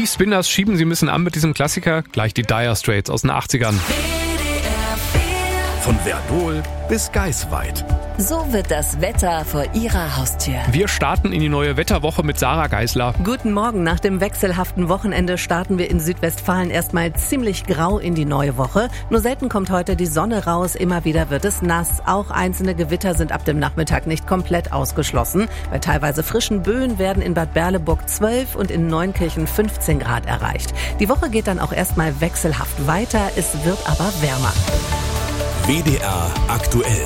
Die Spinners schieben sie ein bisschen an mit diesem Klassiker, gleich die Dire Straits aus den 80ern. Von Verdol bis Geisweit. So wird das Wetter vor Ihrer Haustür. Wir starten in die neue Wetterwoche mit Sarah Geisler. Guten Morgen. Nach dem wechselhaften Wochenende starten wir in Südwestfalen erstmal ziemlich grau in die neue Woche. Nur selten kommt heute die Sonne raus. Immer wieder wird es nass. Auch einzelne Gewitter sind ab dem Nachmittag nicht komplett ausgeschlossen. Bei teilweise frischen Böen werden in Bad Berleburg 12 und in Neunkirchen 15 Grad erreicht. Die Woche geht dann auch erstmal wechselhaft weiter. Es wird aber wärmer. WDR aktuell.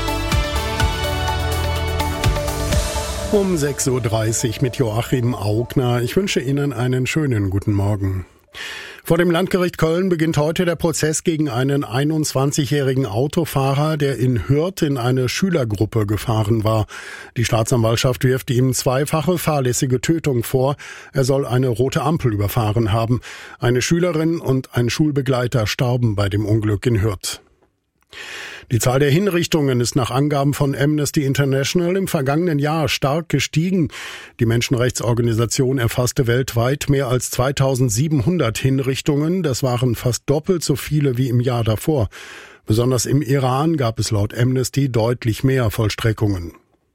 Um 6.30 Uhr mit Joachim Augner. Ich wünsche Ihnen einen schönen guten Morgen. Vor dem Landgericht Köln beginnt heute der Prozess gegen einen 21-jährigen Autofahrer, der in Hürth in eine Schülergruppe gefahren war. Die Staatsanwaltschaft wirft ihm zweifache fahrlässige Tötung vor. Er soll eine rote Ampel überfahren haben. Eine Schülerin und ein Schulbegleiter starben bei dem Unglück in Hürth. Die Zahl der Hinrichtungen ist nach Angaben von Amnesty International im vergangenen Jahr stark gestiegen. Die Menschenrechtsorganisation erfasste weltweit mehr als 2700 Hinrichtungen. Das waren fast doppelt so viele wie im Jahr davor. Besonders im Iran gab es laut Amnesty deutlich mehr Vollstreckungen.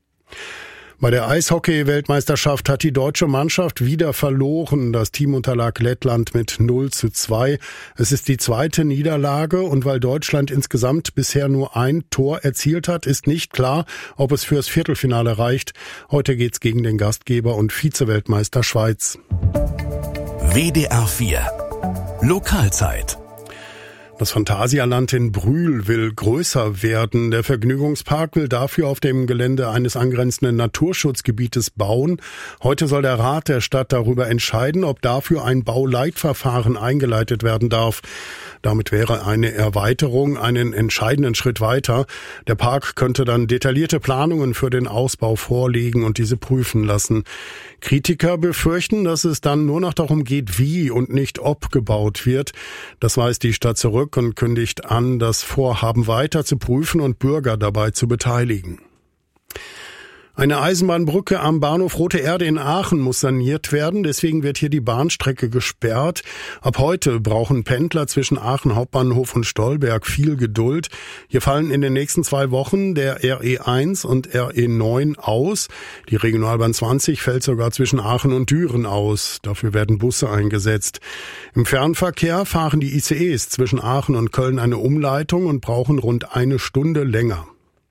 Bei der Eishockey-Weltmeisterschaft hat die deutsche Mannschaft wieder verloren. Das Team unterlag Lettland mit 0:2. Es ist die zweite Niederlage und weil Deutschland insgesamt bisher nur ein Tor erzielt hat, ist nicht klar, ob es fürs Viertelfinale reicht. Heute geht's gegen den Gastgeber und Vize-Weltmeister Schweiz. WDR 4 Lokalzeit. Das Phantasialand in Brühl will größer werden. Der Vergnügungspark will dafür auf dem Gelände eines angrenzenden Naturschutzgebietes bauen. Heute soll der Rat der Stadt darüber entscheiden, ob dafür ein Bauleitverfahren eingeleitet werden darf. Damit wäre eine Erweiterung einen entscheidenden Schritt weiter. Der Park könnte dann detaillierte Planungen für den Ausbau vorlegen und diese prüfen lassen. Kritiker befürchten, dass es dann nur noch darum geht, wie und nicht ob gebaut wird. Das weist die Stadt zurück und kündigt an, das Vorhaben weiter zu prüfen und Bürger dabei zu beteiligen. Eine Eisenbahnbrücke am Bahnhof Rote Erde in Aachen muss saniert werden. Deswegen wird hier die Bahnstrecke gesperrt. Ab heute brauchen Pendler zwischen Aachen Hauptbahnhof und Stolberg viel Geduld. Hier fallen in den nächsten 2 Wochen der RE1 und RE9 aus. Die Regionalbahn 20 fällt sogar zwischen Aachen und Düren aus. Dafür werden Busse eingesetzt. Im Fernverkehr fahren die ICEs zwischen Aachen und Köln eine Umleitung und brauchen rund 1 Stunde länger.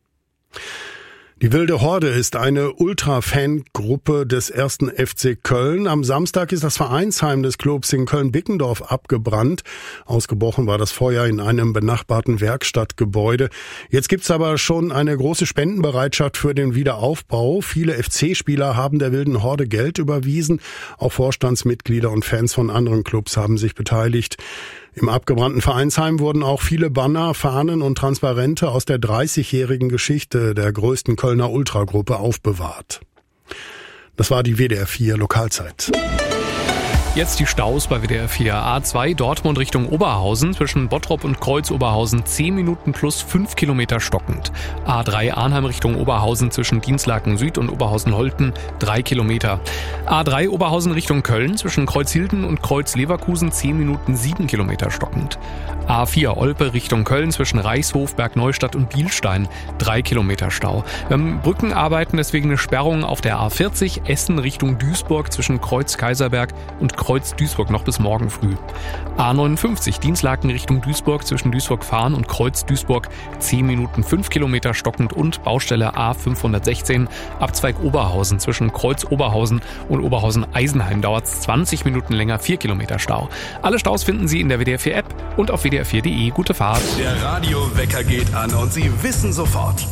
Die Wilde Horde ist eine Ultra-Fangruppe des 1. FC Köln. Am Samstag ist das Vereinsheim des Clubs in Köln-Bickendorf abgebrannt. Ausgebrochen war das Feuer in einem benachbarten Werkstattgebäude. Jetzt gibt's aber schon eine große Spendenbereitschaft für den Wiederaufbau. Viele FC-Spieler haben der Wilden Horde Geld überwiesen. Auch Vorstandsmitglieder und Fans von anderen Clubs haben sich beteiligt. Im abgebrannten Vereinsheim wurden auch viele Banner, Fahnen und Transparente aus der 30-jährigen Geschichte der größten Kölner Ultragruppe aufbewahrt. Das war die WDR 4 Lokalzeit. Jetzt die Staus bei WDR 4. A2 Dortmund Richtung Oberhausen zwischen Bottrop und Kreuz-Oberhausen 10 Minuten plus 5 Kilometer stockend. A3 Arnheim Richtung Oberhausen zwischen Dienstlaken Süd und Oberhausen-Holten 3 Kilometer. A3 Oberhausen Richtung Köln zwischen Kreuzhilden und Kreuz-Leverkusen 10 Minuten 7 Kilometer stockend. A4 Olpe Richtung Köln zwischen Reichshof, Bergneustadt und Bielstein 3 Kilometer Stau. Wir haben Brückenarbeiten, deswegen eine Sperrung auf der A40 Essen Richtung Duisburg zwischen Kreuz-Kaiserberg und Kreuz-Duisburg noch bis morgen früh. A59 Dienstlaken Richtung Duisburg zwischen Duisburg-Fahren und Kreuz-Duisburg 10 Minuten 5 Kilometer stockend und Baustelle A516 Abzweig Oberhausen zwischen Kreuz-Oberhausen und Oberhausen-Eisenheim dauert es 20 Minuten länger, 4 Kilometer Stau. Alle Staus finden Sie in der WDR 4 App und auf WDR4.de. Gute Fahrt. Der Radiowecker geht an und Sie wissen sofort,